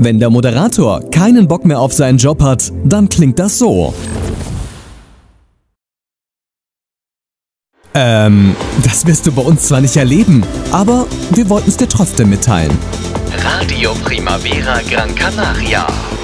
Wenn der Moderator keinen Bock mehr auf seinen Job hat, dann klingt das so. Das wirst du bei uns zwar nicht erleben, aber wir wollten es dir trotzdem mitteilen. Radio Primavera Gran Canaria.